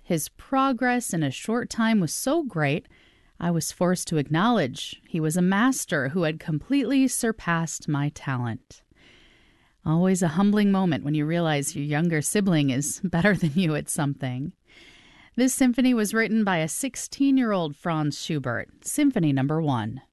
His progress in a short time was so great, I was forced to acknowledge he was a master who had completely surpassed my talent. Always a humbling moment when you realize your younger sibling is better than you at something. This symphony was written by a 16-year-old Franz Schubert, Symphony No. 1.